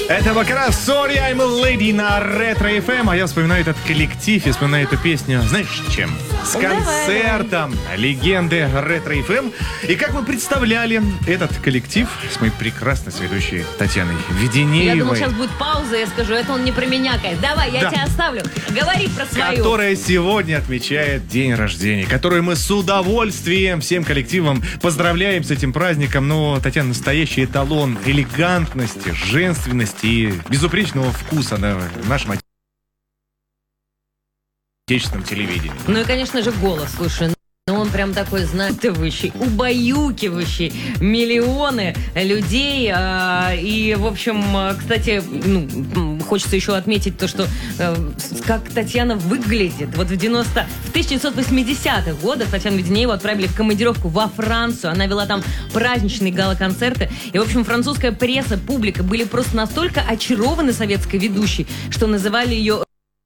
Это Бакара, Sorry, I'm a Lady на Ретро FM. А я вспоминаю этот коллектив и вспоминаю эту песню, знаешь, с чем? С концертом легенды Ретро FM. И как мы представляли этот коллектив с моей прекрасной ведущей Татьяной Веденеевой. Я думал, сейчас будет пауза, я скажу, это он не про меня, Кать. Давай, я тебя оставлю. Говори про свою. Которая сегодня отмечает день рождения, которую мы с удовольствием всем коллективом поздравляем с этим праздником. Но Татьяна настоящий эталон элегантности, женственности и безупречного вкуса на нашем отечественном телевидении. Ну и, конечно же, голос, слушай. Ну, он прям такой знатывающий, убаюкивающий миллионы людей. И, в общем, кстати, хочется еще отметить то, что как Татьяна выглядит. Вот в 1980-х годах Татьяну Веденееву отправили в командировку во Францию. Она вела там праздничные гала-концерты. И, в общем, французская пресса, публика были просто настолько очарованы советской ведущей, что называли ее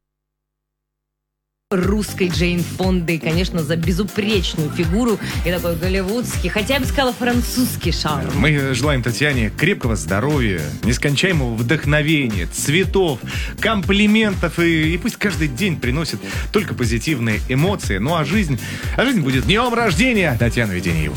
русской Джейн Фондой, конечно, за безупречную фигуру и такой голливудский, хотя я бы сказала, французский шарм. Мы желаем Татьяне крепкого здоровья, нескончаемого вдохновения, цветов, комплиментов и пусть каждый день приносит только позитивные эмоции. Ну а жизнь будет днем рождения Татьяны Веденеевой.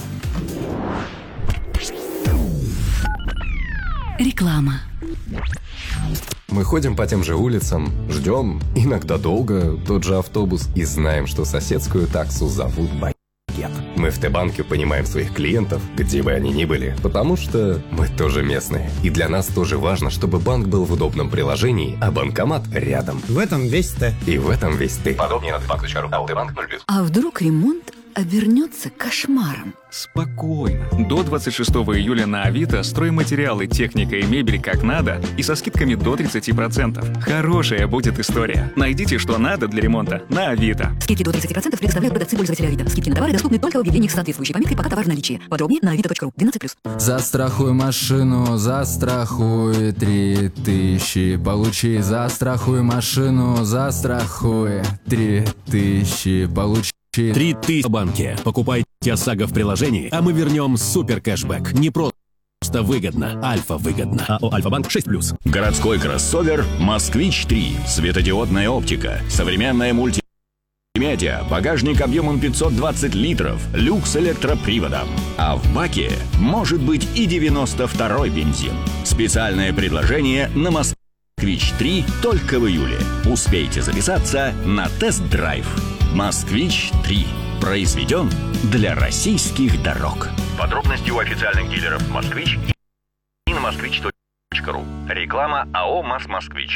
Реклама. Мы ходим по тем же улицам, ждем, иногда долго, тот же автобус и знаем, что соседскую таксу зовут Багет. Мы в Т-банке понимаем своих клиентов, где бы они ни были, потому что мы тоже местные. И для нас тоже важно, чтобы банк был в удобном приложении, а банкомат рядом. В этом весь Т. И в этом весь ты. Подробнее на tbank.ru. Т-банк 0+. А вдруг ремонт обернется кошмаром? Спокойно. До 26 июля на Авито стройматериалы, техника и мебель как надо и со скидками до 30%. Хорошая будет история. Найдите, что надо для ремонта на Авито. Скидки до 30% предоставляют продавцы пользователя Авито. Скидки на товары доступны только в объявлениях с соответствующей пометкой «Пока товар в наличии». Подробнее на avito.ru. 12+. Застрахуй машину, застрахуй 3000. Получи, застрахуй машину, застрахуй 3000. Получи 3000 в банке. Покупайте ОСАГО в приложении, а мы вернем супер кэшбэк. Не просто выгодно, альфа выгодно. АО «Альфа-банк» 6+. Городской кроссовер «Москвич-3». Светодиодная оптика, современная мультимедиа, багажник объемом 520 литров, люкс электроприводом. А в баке может быть и 92-й бензин. Специальное предложение на «Москвич-3» только в июле. Успейте записаться на тест-драйв. «Москвич-3» произведен для российских дорог. Подробности у официальных дилеров «Москвич» и на moskvich.ru. Реклама АО «МАЗ-Москвич».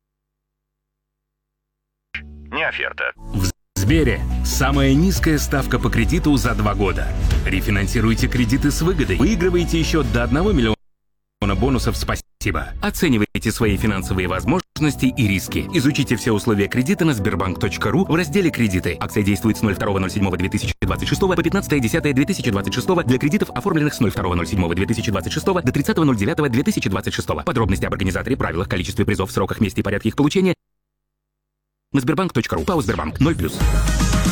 Не оферта. В Сбере самая низкая ставка по кредиту за 2 года. Рефинансируйте кредиты с выгодой. Выигрываете еще до 1 миллиона бонусов «Спасибо». Оценивайте свои финансовые возможности и риски. Изучите все условия кредита на sberbank.ru в разделе «Кредиты». Акция действует с 02.07.2026 по 15.10.2026 для кредитов, оформленных с 02.07.2026 до 30.09.2026. Подробности об организаторе, правилах, количестве призов, сроках, месте и порядке их получения на sberbank.ru. ПАО «Сбербанк» 0+.